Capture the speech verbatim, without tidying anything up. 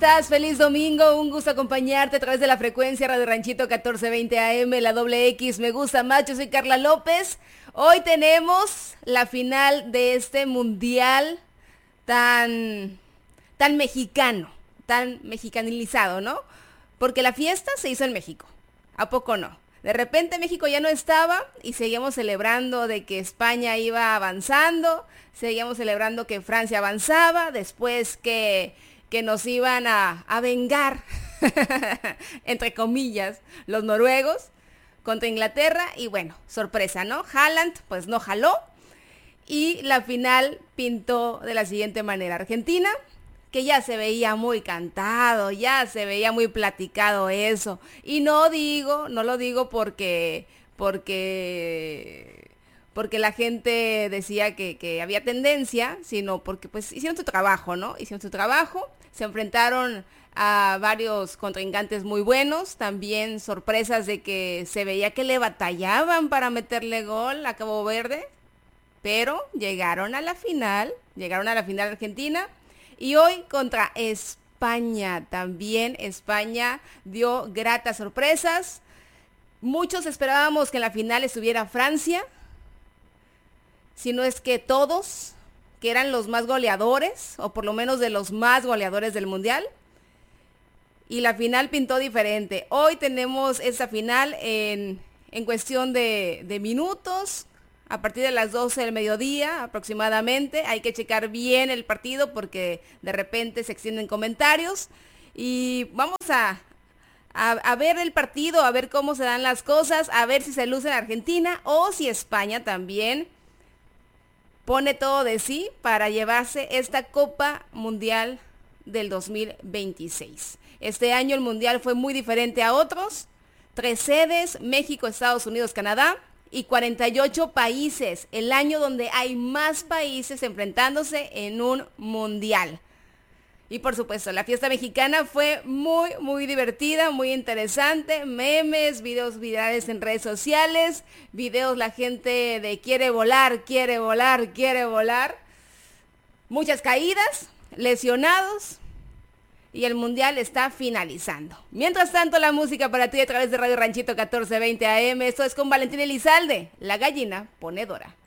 estás? Feliz domingo, un gusto acompañarte a través de la frecuencia Radio Ranchito catorce veinte A M, la doble X, me gusta más, yo soy Carla López. Hoy tenemos la final de este mundial tan, tan mexicano, tan mexicanizado, ¿no? Porque la fiesta se hizo en México, ¿a poco no? De repente México ya no estaba y seguíamos celebrando de que España iba avanzando, seguíamos celebrando que Francia avanzaba, después que, que nos iban a, a vengar, entre comillas, los noruegos contra Inglaterra y bueno, sorpresa, ¿no? Haaland pues no jaló y la final pintó de la siguiente manera. Argentina, que ya se veía muy cantado, ya se veía muy platicado eso. Y no digo, no lo digo porque, porque, porque la gente decía que, que había tendencia, sino porque pues hicieron su trabajo, ¿no? Hicieron su trabajo, se enfrentaron a varios contrincantes muy buenos, también sorpresas de que se veía que le batallaban para meterle gol a Cabo Verde, pero llegaron a la final, llegaron a la final Argentina. Y hoy contra España, también España dio gratas sorpresas. Muchos esperábamos que en la final estuviera Francia, si no es que todos, que eran los más goleadores, o por lo menos de los más goleadores del Mundial. Y la final pintó diferente. Hoy tenemos esa final en, en cuestión de, de minutos. A partir de las doce del mediodía aproximadamente, hay que checar bien el partido porque de repente se extienden comentarios y vamos a, a, a ver el partido, a ver cómo se dan las cosas, a ver si se luce en Argentina o si España también pone todo de sí para llevarse esta Copa Mundial del dos mil veintiséis. Este año el Mundial fue muy diferente a otros, tres sedes, México, Estados Unidos, Canadá, y cuarenta y ocho países, el año donde hay más países enfrentándose en un mundial. Y por supuesto, la fiesta mexicana fue muy, muy divertida, muy interesante. Memes, videos virales en redes sociales, videos la gente de quiere volar, quiere volar, quiere volar. Muchas caídas, lesionados. Y el mundial está finalizando. Mientras tanto, la música para ti a través de Radio Ranchito catorce veinte A M. Esto es con Valentín Elizalde, la gallina ponedora.